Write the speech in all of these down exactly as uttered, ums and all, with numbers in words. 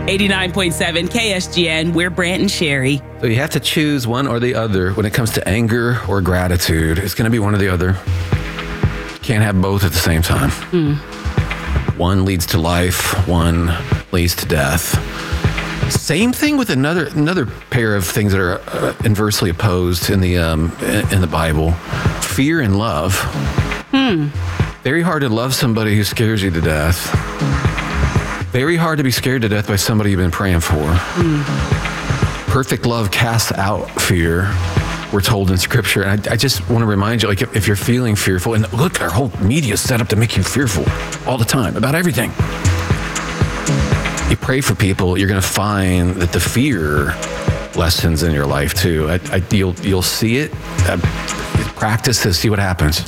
eighty-nine point seven K S G N, we're Brant and Sherry. So you have to choose one or the other when it comes to anger or gratitude. It's going to be one or the other. Can't have both at the same time. Mm. One leads to life, one leads to death. Same thing with another another pair of things that are uh, inversely opposed in the um, in the Bible: fear and love. Hmm. Very hard to love somebody who scares you to death. Very hard to be scared to death by somebody you've been praying for. Hmm. Perfect love casts out fear, we're told in Scripture. And I, I just want to remind you, like, if, if you're feeling fearful, and look, our whole media is set up to make you fearful all the time about everything. You pray for people, you're going to find that the fear lessens in your life too. I, I, you'll you'll see it. Uh, practice this, see what happens.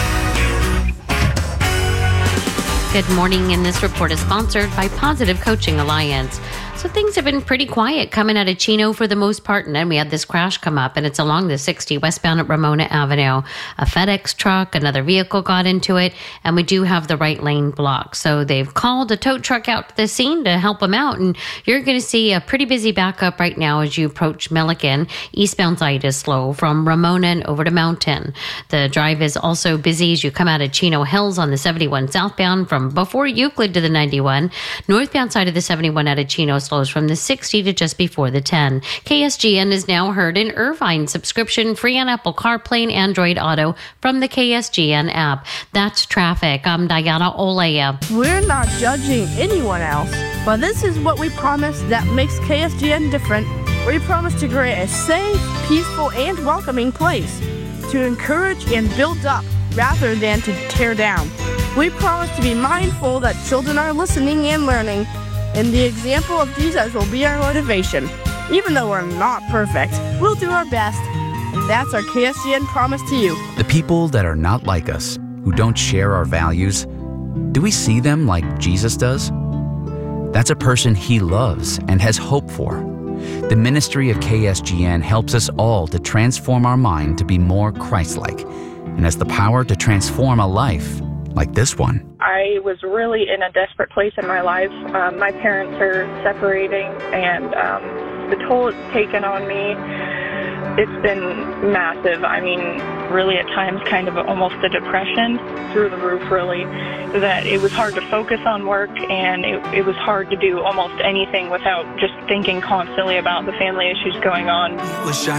Good morning, and this report is sponsored by Positive Coaching Alliance. So things have been pretty quiet coming out of Chino for the most part, and then we had this crash come up, and it's along the sixty westbound at Ramona Avenue. A FedEx truck, another vehicle got into it, and we do have the right lane blocked. So they've called a tow truck out to the scene to help them out, and you're going to see a pretty busy backup right now as you approach Milliken. Eastbound side is slow from Ramona and over to Mountain. The drive is also busy as you come out of Chino Hills on the seventy-one southbound from before Euclid to the ninety-one. Northbound side of the seventy-one out of Chino slows from the sixty to just before the ten. K S G N is now heard in Irvine. Subscription free on Apple CarPlay and Android Auto from the K S G N app. That's traffic. I'm Diana Olea. We're not judging anyone else, but this is what we promise that makes K S G N different. We promise to create a safe, peaceful, and welcoming place to encourage and build up rather than to tear down. We promise to be mindful that children are listening and learning, and the example of Jesus will be our motivation. Even though we're not perfect, we'll do our best. And that's our K S G N promise to you. The people that are not like us, who don't share our values, do we see them like Jesus does? That's a person he loves and has hope for. The ministry of K S G N helps us all to transform our mind to be more Christ-like, and has the power to transform a life like this one. I was really in a desperate place in my life. Um, my parents are separating, and um, the toll it's taken on me, it's been massive. I mean, really at times kind of almost a depression through the roof, really, that it was hard to focus on work, and it, it was hard to do almost anything without just thinking constantly about the family issues going on. Wish I